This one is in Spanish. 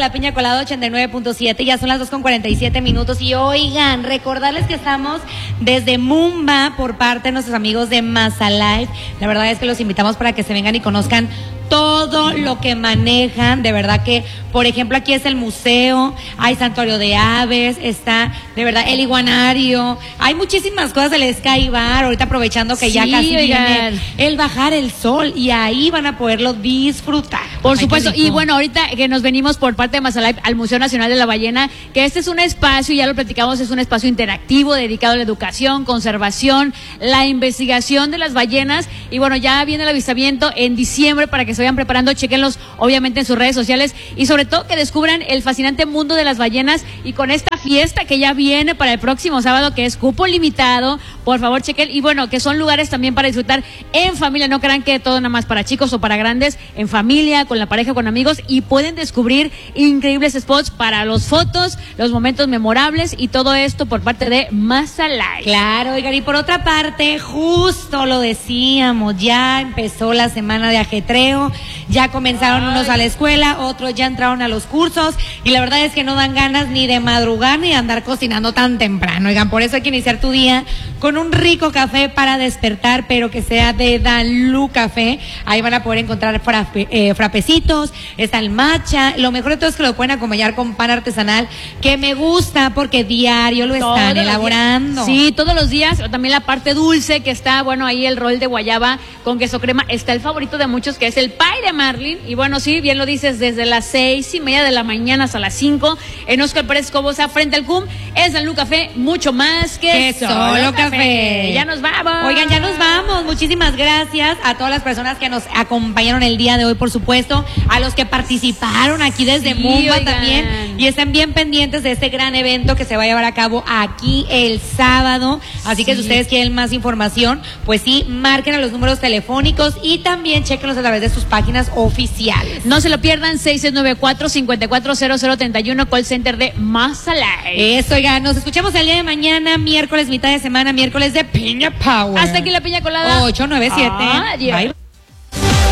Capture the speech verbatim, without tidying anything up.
La Piña Colada ochenta y nueve punto siete, ya son las dos con cuarenta y siete minutos. Y oigan, recordarles que estamos desde Mumba por parte de nuestros amigos de Mazalife. La verdad es que los invitamos para que se vengan y conozcan todo lo que manejan. De verdad que, por ejemplo, aquí es el museo, hay santuario de aves, está, de verdad, el iguanario, hay muchísimas cosas, el Sky Bar, ahorita aprovechando que sí, ya casi oigan. viene el bajar el sol, y ahí van a poderlo disfrutar. Por Ay, supuesto, y bueno, ahorita que nos venimos por parte de Mazalife al Museo Nacional de la Ballena, que este es un espacio, ya lo platicamos, es un espacio interactivo dedicado a la educación, conservación, la investigación de las ballenas, y bueno, ya viene el avistamiento en diciembre para que se vayan preparando, chequenlos obviamente en sus redes sociales, y sobre todo que descubran el fascinante mundo de las ballenas, y con esta fiesta que ya viene para el próximo sábado, que es cupo limitado, por favor chequen, y bueno, que son lugares también para disfrutar en familia, no crean que todo nada más para chicos o para grandes, en familia, con la pareja, con amigos, y pueden descubrir increíbles spots para los fotos, los momentos memorables, y todo esto por parte de Mazalife. Claro, oigan, y por otra parte, justo lo decíamos, ya empezó la semana de ajetreo, ya comenzaron Ay. unos a la escuela, otros ya entraron a los cursos, y la verdad es que no dan ganas ni de madrugar ni de andar cocinando tan temprano. Oigan, por eso hay que iniciar tu día con un rico café para despertar, pero que sea de Danlú Café. Ahí van a poder encontrar frappe, eh, frapecitos, está el matcha, lo mejor de todo es que lo pueden acompañar con pan artesanal, que me gusta porque diario lo Todos están elaborando. Sí, todos los días, también la parte dulce que está, bueno, ahí el rol de guayaba con queso crema, está el favorito de muchos que es el pie de Marlin, y bueno, sí, bien lo dices, desde las seis y media de la mañana hasta las cinco, en Óscar Pérez Cobosa, frente al C U M, es Danlú Café, mucho más que, que solo, solo café. café. Ya nos vamos. Oigan, ya nos vamos. Muchísimas gracias a todas las personas que nos acompañaron el día de hoy, por supuesto, a los que participaron aquí desde sí, Mumba oigan. también, y estén bien pendientes de este gran evento que se va a llevar a cabo aquí el sábado. Así sí. que si ustedes quieren más información, pues sí, marquen a los números telefónicos y también chequenlos a través de sus páginas oficiales. No se lo pierdan, seis seis nueve cuatro, cinco cuatro cero cero tres uno, call center de Mazalife. Eso, oigan, nos escuchamos el día de mañana, miércoles, mitad de semana, miércoles de Piña Power. Hasta aquí la Piña Colada ocho nueve siete. Adiós. Bye.